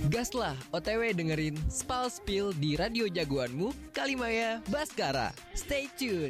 Gaslah OTW dengerin Spal Spill di radio jagoanmu Kalimaya Baskara. Stay tune.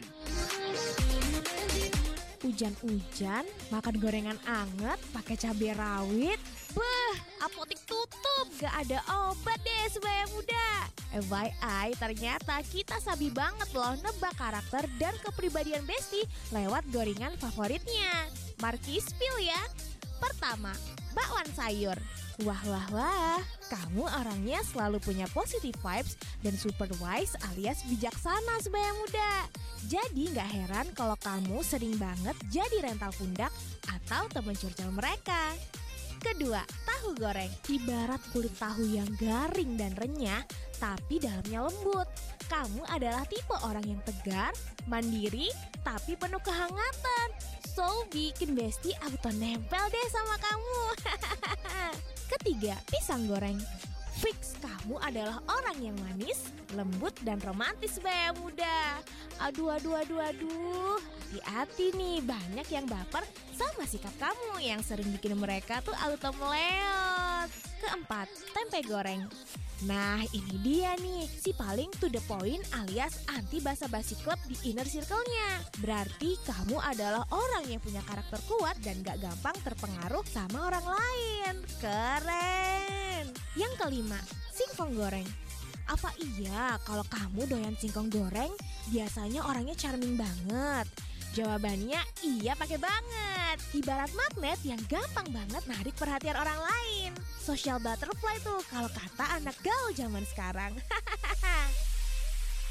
Hujan-hujan, makan gorengan anget, pakai cabai rawit. Beh, apotik tutup, gak ada obat deh sebaya muda. FYI, ternyata kita sabi banget loh nebak karakter dan kepribadian Besti lewat gorengan favoritnya. Marki spill ya. Pertama, bakwan sayur. Wah, kamu orangnya selalu punya positive vibes dan super wise alias bijaksana sebaya muda. Jadi gak heran kalau kamu sering banget jadi rental pundak atau teman curcol mereka. Kedua, tahu goreng. Ibarat kulit tahu yang garing dan renyah, tapi dalamnya lembut. Kamu adalah tipe orang yang tegar, mandiri, tapi penuh kehangatan. So, bikin Besti auto nempel deh sama kamu. Ketiga, pisang goreng. Fix kamu adalah orang yang manis, lembut, dan romantis sebaya muda. Aduh. Hati-hati nih, banyak yang baper sama sikap kamu yang sering bikin mereka tuh auto meleot. Keempat, tempe goreng. Nah, ini dia nih, si paling to the point alias anti basa-basi klub di inner circle-nya. Berarti kamu adalah orang yang punya karakter kuat dan gak gampang terpengaruh sama orang lain. Keren. Yang kelima, singkong goreng. Apa iya kalau kamu doyan singkong goreng, biasanya orangnya charming banget? Jawabannya iya pakai banget. Ibarat magnet yang gampang banget narik perhatian orang lain. Social butterfly tuh kalau kata anak gaul zaman sekarang.